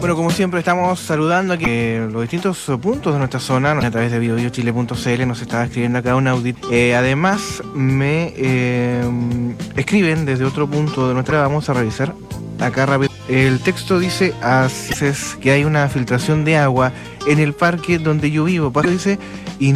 Bueno, como siempre estamos saludando aquí los distintos puntos de nuestra zona a través de biobiochile.cl. Nos estaba escribiendo acá un audit. Además me escriben desde otro punto de nuestra. Vamos a revisar acá rápido. El texto dice así es que hay una filtración de agua en el parque donde yo vivo. Dice